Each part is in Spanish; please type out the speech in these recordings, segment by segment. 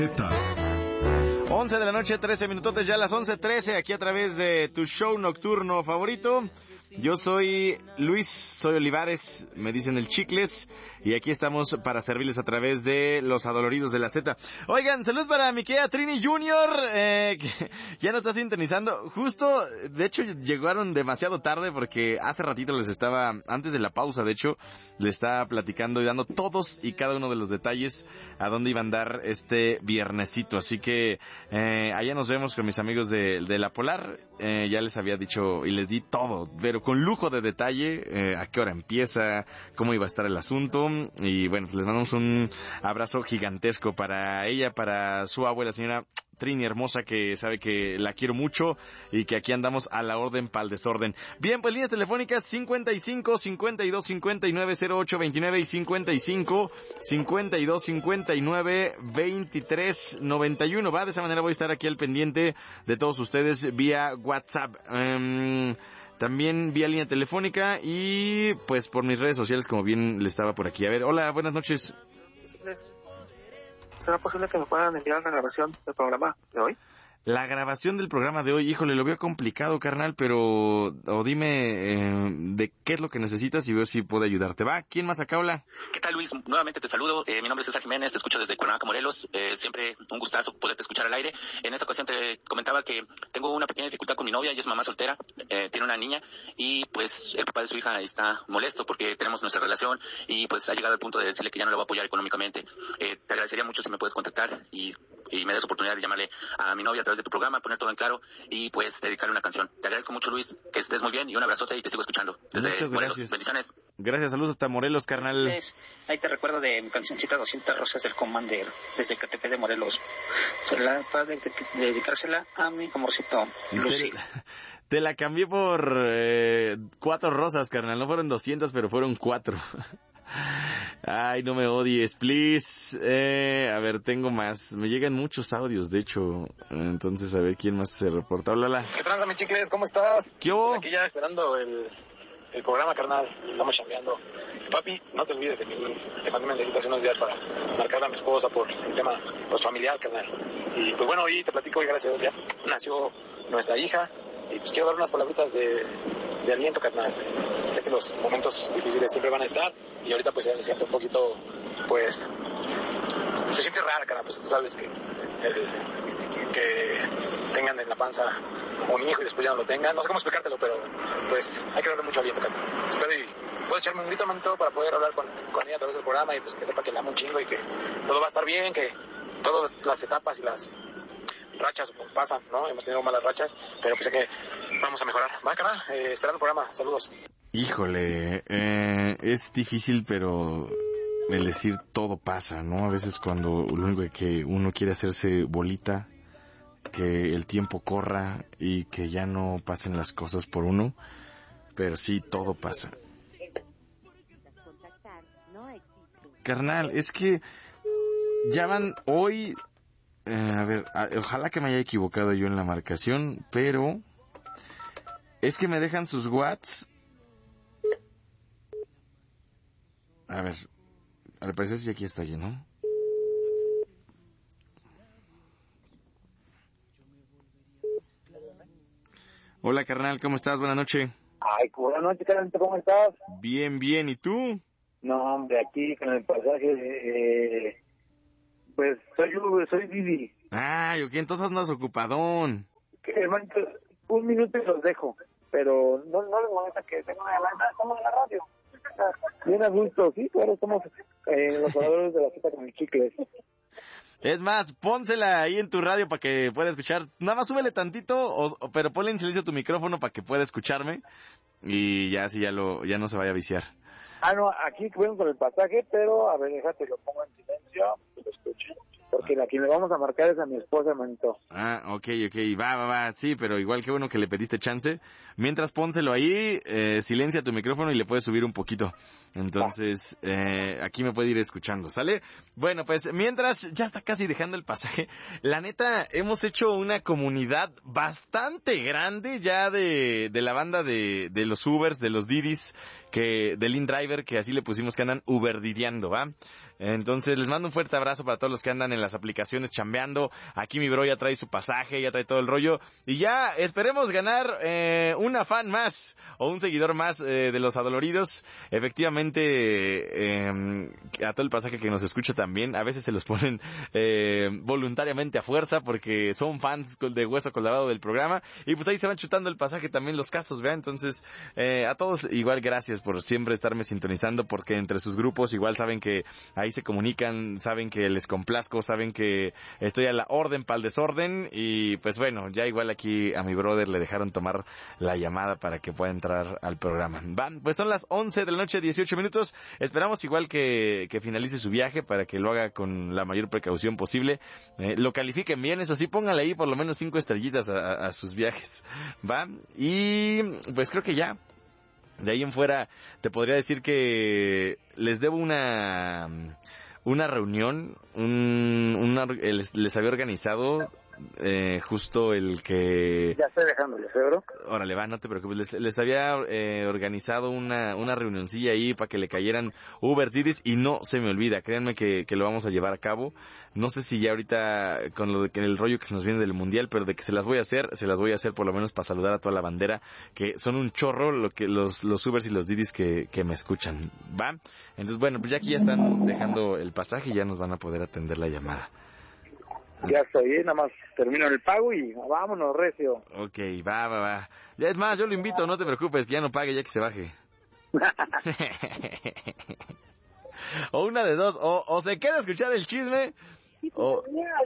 11 de la noche, 13 minutotes, ya las 11:13, aquí a través de tu show nocturno favorito. Yo soy Luis, soy Olivares, me dicen el Chicles, y aquí estamos para servirles a través de los adoloridos de la Z. Oigan, saludos para mi querida Trini Junior, que ya nos está sintonizando. Justo, de hecho, llegaron demasiado tarde porque hace ratito les estaba, antes de la pausa, de hecho, les estaba platicando y dando todos y cada uno de los detalles a dónde iban a dar este viernesito. Así que allá nos vemos con mis amigos de La Polar. Ya les había dicho y les di todo, pero con lujo de detalle, a qué hora empieza, cómo iba a estar el asunto. Y bueno, pues les mandamos un abrazo gigantesco para ella, para su abuela, señora Trini hermosa, que sabe que la quiero mucho y que aquí andamos a la orden pa'l desorden. Bien, pues líneas telefónicas 55 52 59 08 29 y 55 52 59 23 91. Va, de esa manera voy a estar aquí al pendiente de todos ustedes vía WhatsApp. También vía línea telefónica y pues por mis redes sociales, como bien le estaba por aquí. A ver, hola, buenas noches. ¿Será posible que me puedan enviar la grabación del programa de hoy? La grabación del programa de hoy, híjole, lo veo complicado, carnal, pero o dime de qué es lo que necesitas y veo si puedo ayudarte. ¿Va? ¿Quién más acá habla? ¿Qué tal, Luis? Nuevamente te saludo. Mi nombre es César Jiménez, te escucho desde Cuernavaca, Morelos. Siempre un gustazo poderte escuchar al aire. En esta ocasión te comentaba que tengo una pequeña dificultad con mi novia, ella es mamá soltera, tiene una niña y pues el papá de su hija está molesto porque tenemos nuestra relación y pues ha llegado al punto de decirle que ya no la va a apoyar económicamente. Te agradecería mucho si me puedes contactar y me des oportunidad de llamarle a mi novia a través de tu programa, poner todo en claro y pues dedicarle una canción. Te agradezco mucho, Luis, que estés muy bien y un abrazote y te sigo escuchando desde Muchas Morelos. gracias. Bendiciones. Gracias, saludos hasta Morelos, carnal. Ahí te recuerdo de mi cancioncita 200 Rosas del Commander desde KTP de Morelos. Para dedicársela a mi amorcito Lucy. Te la cambié por 4 rosas, carnal. No fueron 200, pero fueron 4. Ay, no me odies, please. A ver, tengo más. Me llegan muchos audios, de hecho. Entonces, a ver quién más se reporta. Hola. ¿Qué tranza, mi Chicles? ¿Cómo estás? ¿Qué hubo? Aquí ya esperando el programa, carnal. Estamos chambeando. Papi, no te olvides de mí. Te mandé mensajitos hace unos días para marcarle a mi esposa por el tema pues, familiar, carnal. Y pues bueno, hoy te platico y gracias a Dios ya nació nuestra hija. Y pues quiero dar unas palabritas de aliento, carnal. Sé que los momentos difíciles siempre van a estar. Y ahorita pues ya se siente un poquito, pues... Se siente raro, carnal. Pues tú sabes que tengan en la panza un hijo y después ya no lo tengan. No sé cómo explicártelo, pero pues hay que darle mucho aliento, carnal. Espero y puedo echarme un grito, manito, para poder hablar con ella a través del programa y pues que sepa que la amo un chingo y que todo va a estar bien, que todas las etapas y las rachas pasan, ¿no? Hemos tenido malas rachas, pero pues sé que vamos a mejorar. Va, carnal, esperando el programa. Saludos. Híjole, es difícil, pero el decir todo pasa, ¿no? A veces cuando lo único que uno quiere hacerse bolita, que el tiempo corra y que ya no pasen las cosas por uno, pero sí, todo pasa. Carnal, es que ya van hoy... a ver, ojalá que me haya equivocado yo en la marcación, pero es que me dejan sus watts. A ver, al parecer sí aquí está lleno. Hola, carnal, ¿cómo estás? Buenas noches. Ay, buenas noches, carnal, ¿cómo estás? Bien, bien, ¿y tú? No, hombre, aquí con el pasaje, pues soy Didi. Ay, ok, entonces andas ocupadón. Hermano, un minuto y los dejo, pero no les molesta que tenga una llamada, estamos en la radio. Bien a gusto, sí, claro, somos los jugadores de la cita con el Chicles. Es más, pónsela ahí en tu radio para que pueda escuchar. Nada más súbele tantito, pero ponle en silencio tu micrófono para que pueda escucharme. Y ya así ya no se vaya a viciar. Ah, no, aquí vengo con el pasaje, pero a ver, déjate, lo pongo en silencio, que lo escuche. Porque la que me vamos a marcar es a mi esposa, manito. Ah, ok, va, sí, pero igual que bueno que le pediste chance. Mientras pónselo ahí, silencia tu micrófono y le puedes subir un poquito. Entonces, aquí me puede ir escuchando, ¿sale? Bueno, pues mientras ya está casi dejando el pasaje, la neta, hemos hecho una comunidad bastante grande ya de la banda de los Ubers, de los Didis, del InDriver, que así le pusimos, que andan uberdideando, ¿va? Entonces, les mando un fuerte abrazo para todos los que andan en en las aplicaciones chambeando. Aquí mi bro ya trae su pasaje, ya trae todo el rollo. Y ya esperemos ganar una fan más o un seguidor más de los adoloridos. Efectivamente, a todo el pasaje que nos escucha también, a veces se los ponen voluntariamente a fuerza porque son fans de hueso colorado del programa. Y pues ahí se van chutando el pasaje también los casos, ¿vea? Entonces, a todos igual gracias por siempre estarme sintonizando, porque entre sus grupos igual saben que ahí se comunican, saben que les complazco, saben que estoy a la orden para el desorden. Y pues bueno, ya igual aquí a mi brother le dejaron tomar la llamada para que pueda entrar al programa. Van, pues son las 11 de la noche, 18 minutos. Esperamos igual que finalice su viaje para que lo haga con la mayor precaución posible. Lo califiquen bien, eso sí, póngale ahí por lo menos 5 estrellitas a sus viajes. Va, y pues creo que ya. De ahí en fuera te podría decir que les debo una reunión, les había organizado justo el que... Ya estoy dejándole, bro. Órale, va, no te preocupes. Les había organizado una reunioncilla ahí para que le cayeran Uber Eats y no se me olvida. Créanme que lo vamos a llevar a cabo. No sé si ya ahorita con lo de que el rollo que se nos viene del mundial, pero de que se las voy a hacer por lo menos para saludar a toda la bandera, que son un chorro los Ubers y los Didis que me escuchan, ¿va? Entonces, bueno, pues ya aquí ya están dejando el pasaje y ya nos van a poder atender la llamada. Ya estoy, nada más termino el pago y vámonos, recio. Ok, va. Ya es más, yo lo invito, no te preocupes, que ya no pague, ya que se baje. O una de dos, o se queda a escuchar el chisme, o...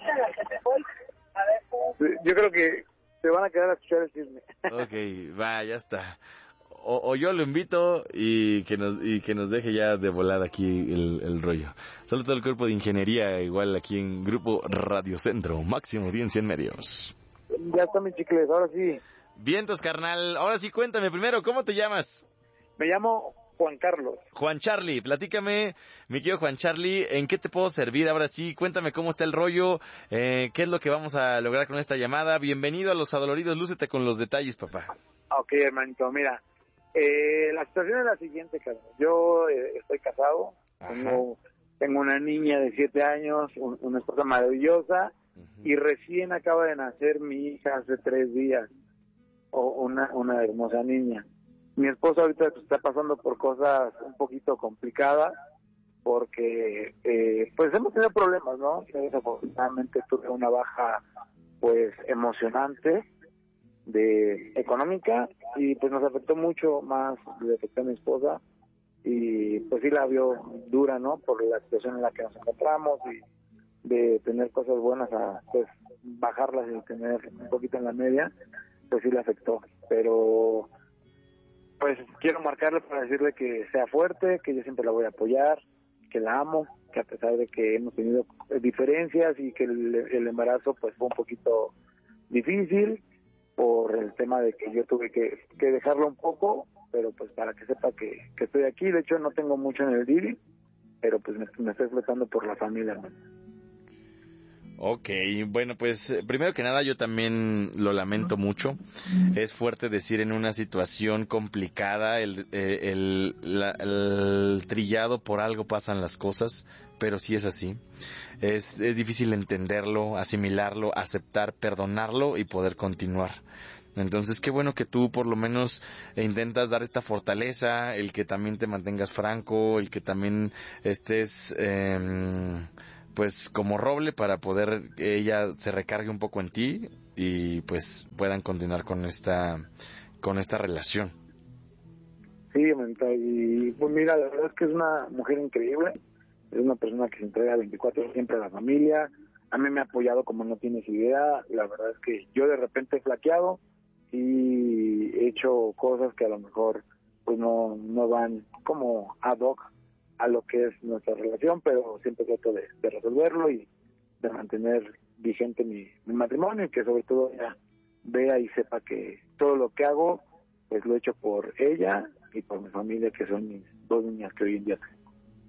Yo creo que se van a quedar a escuchar el chisme. Ok, va, ya está. O yo lo invito y que nos deje ya de volada aquí el rollo. Saludos al cuerpo de ingeniería, igual aquí en Grupo Radio Centro, máxima audiencia en medios. Ya está mi chicles, ahora sí. Vientos, carnal. Ahora sí, cuéntame primero, ¿cómo te llamas? Me llamo Juan Carlos. Juan Charlie, platícame, mi querido Juan Charlie, ¿en qué te puedo servir ahora sí? Cuéntame cómo está el rollo, qué es lo que vamos a lograr con esta llamada. Bienvenido a Los Adoloridos, lúcete con los detalles, papá. Ok, hermanito, mira. La situación es la siguiente, Carlos. Yo estoy casado, tengo una niña de 7 años, una esposa maravillosa, y recién acaba de nacer mi hija hace 3 días, una hermosa niña. Mi esposa ahorita está pasando por cosas un poquito complicadas, porque pues hemos tenido problemas, ¿no? Desafortunadamente tuve una baja pues emocionante, económica, y pues nos afectó mucho más, le afectó a mi esposa, y pues sí la vio dura, ¿no? Por la situación en la que nos encontramos, y de tener cosas buenas a pues bajarlas y tener un poquito en la media, pues sí le afectó. Pero pues quiero marcarle para decirle que sea fuerte, que yo siempre la voy a apoyar, que la amo, que a pesar de que hemos tenido diferencias y que el embarazo pues fue un poquito difícil por el tema de que yo tuve que dejarlo un poco, pero pues para que sepa que estoy aquí. De hecho no tengo mucho en el Didi, pero pues me estoy flotando por la familia, hermano. Ok, bueno, pues primero que nada yo también lo lamento mucho. Es fuerte decir en una situación complicada, el trillado por algo pasan las cosas, pero sí es así. Es difícil entenderlo, asimilarlo, aceptar, perdonarlo y poder continuar. Entonces, qué bueno que tú por lo menos intentas dar esta fortaleza, el que también te mantengas franco, el que también estés pues como roble para poder que ella se recargue un poco en ti y pues puedan continuar con esta relación. Sí, y pues mira, la verdad es que es una mujer increíble, es una persona que se entrega 24 siempre a la familia. A mí me ha apoyado como no tienes idea. La verdad es que yo de repente he flaqueado y he hecho cosas que a lo mejor pues no van como ad hoc a lo que es nuestra relación, pero siempre trato de resolverlo y de mantener vigente mi matrimonio, y que sobre todo ella vea y sepa que todo lo que hago pues lo he hecho por ella y por mi familia, que son mis 2 niñas que hoy en día tengo.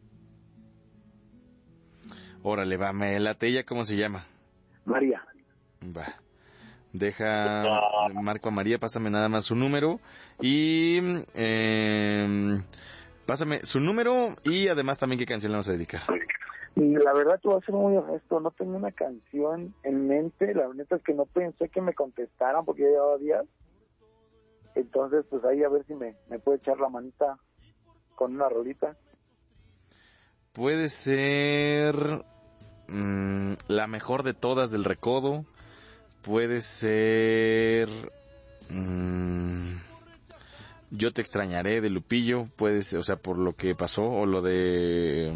Órale, va, me late. ¿Ella cómo se llama? María. Va. Marco a María, pásame nada más su número y pásame su número y además también qué canción le vamos a dedicar. Y la verdad, te voy a ser muy honesto, no tengo una canción en mente. La neta es que no pensé que me contestaran porque ya llevaba días. Entonces, pues ahí a ver si me puede echar la manita con una rolita. Puede ser la mejor de todas del Recodo. Puede ser Yo te extrañaré de Lupillo. Puede ser, o sea, por lo que pasó, o lo de...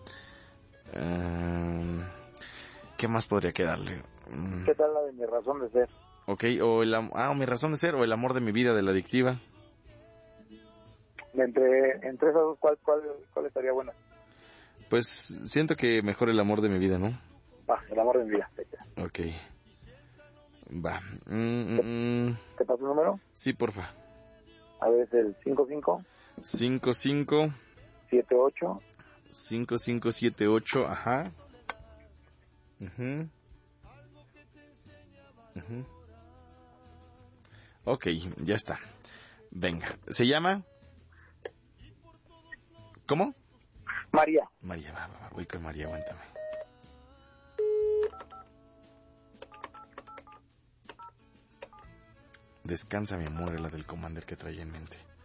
¿qué más podría quedarle? ¿Qué tal la de Mi razón de ser? Ok, o Mi razón de ser, o El amor de mi vida de La Adictiva. Entre esas dos, ¿cuál estaría buena? Pues siento que mejor El amor de mi vida, ¿no? Va, El amor de mi vida. Ok. Va. ¿Te paso el número? Sí, porfa. A ver, es el 55 55 78 5578, ajá. Ok, ya está. Venga, ¿se llama? ¿Cómo? María. María, va, voy con María, aguántame. Descansa, mi amor, es la del Commander que traía en mente.